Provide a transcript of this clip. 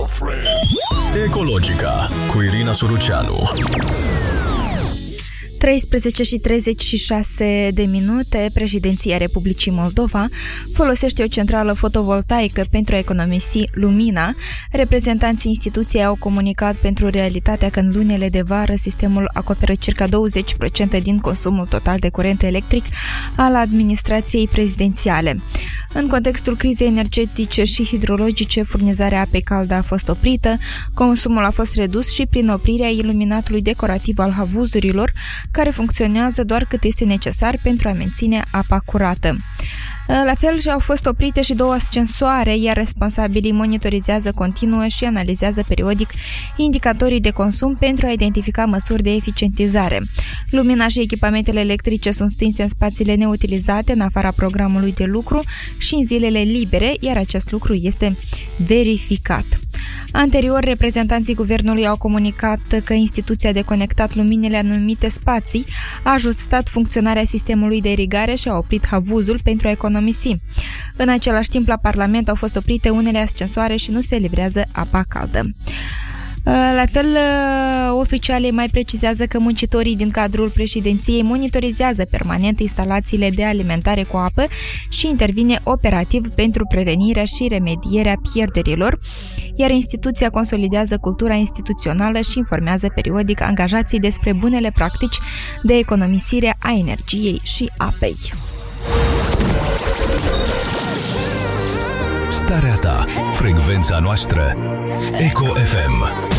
Ecologica cu Irina Suruceanu. 13:36 președinția Republicii Moldova folosește o centrală fotovoltaică pentru a economisi lumina. Reprezentanții instituției au comunicat pentru realitatea că în lunile de vară sistemul acoperă circa 20% din consumul total de curent electric al administrației prezidențiale. În contextul crizei energetice și hidrologice, furnizarea apei calde a fost oprită, consumul a fost redus și prin oprirea iluminatului decorativ al havuzurilor, care funcționează doar cât este necesar pentru a menține apa curată. La fel au fost oprite și 2 ascensoare, iar responsabilii monitorizează continuu și analizează periodic indicatorii de consum pentru a identifica măsuri de eficientizare. Lumina și echipamentele electrice sunt stinse în spațiile neutilizate, în afara programului de lucru și în zilele libere, iar acest lucru este verificat. Anterior, reprezentanții guvernului au comunicat că instituția de conectat luminile în anumite spații a ajustat funcționarea sistemului de irigare și a oprit havuzul pentru a economisi. În același timp, la Parlament au fost oprite unele ascensoare și nu se livrează apa caldă. La fel, oficialii mai precizează că muncitorii din cadrul președinției monitorizează permanent instalațiile de alimentare cu apă și intervine operativ pentru prevenirea și remedierea pierderilor, iar instituția consolidează cultura instituțională și informează periodic angajații despre bunele practici de economisire a energiei și apei. Starea ta, frecvența noastră, Eco FM.